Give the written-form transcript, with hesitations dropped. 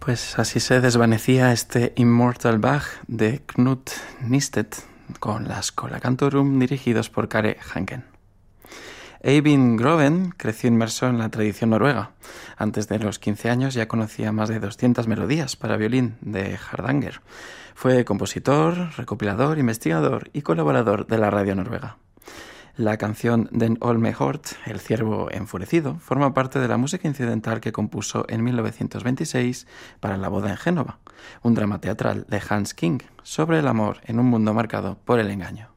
Pues así se desvanecía este Immortal Bach de Knut Nystedt con la Schola Cantorum dirigidos por Kare Hanken. Eivind Groven creció inmerso en la tradición noruega. Antes de los 15 años ya conocía más de 200 melodías para violín de Hardanger. Fue compositor, recopilador, investigador y colaborador de la radio noruega. La canción Den Olme Hort, El ciervo enfurecido, forma parte de la música incidental que compuso en 1926 para La boda en Génova, un drama teatral de Hans King sobre el amor en un mundo marcado por el engaño.